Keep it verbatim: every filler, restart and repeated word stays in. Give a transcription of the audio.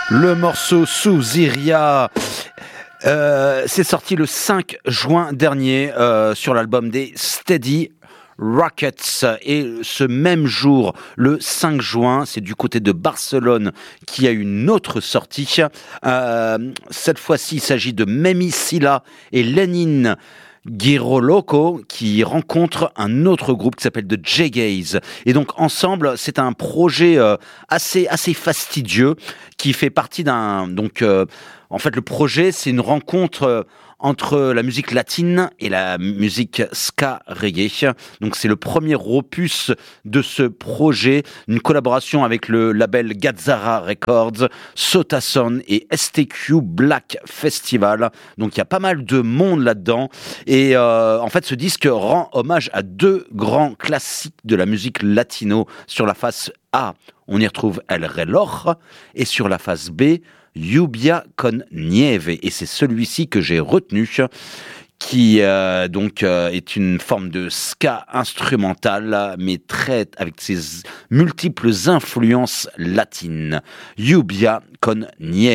Le morceau Suspiria, euh, c'est sorti le cinq juin dernier euh, sur l'album des Steady Rockets. Et ce même jour, le cinq juin, c'est du côté de Barcelone qu'il y a une autre sortie. Euh, cette fois-ci, il s'agit de Memi Silla et Lenin Giroloko qui rencontrent un autre groupe qui s'appelle The J-Gaze. Et donc ensemble, c'est un projet euh, assez assez fastidieux qui fait partie d'un donc euh, en fait le projet c'est une rencontre euh, entre la musique latine et la musique ska reggae. Donc c'est le premier opus de ce projet, une collaboration avec le label Gazzara Records, Sotason et S T Q Black Festival. Donc il y a pas mal de monde là-dedans. Et euh, en fait ce disque rend hommage à deux grands classiques de la musique latino. Sur la face A, on y retrouve El Reloj, et sur la face B, Lluvia con Nieve, et c'est celui-ci que j'ai retenu, qui euh, donc euh, est une forme de ska instrumental, mais très avec ses multiples influences latines. Lluvia con Nieve.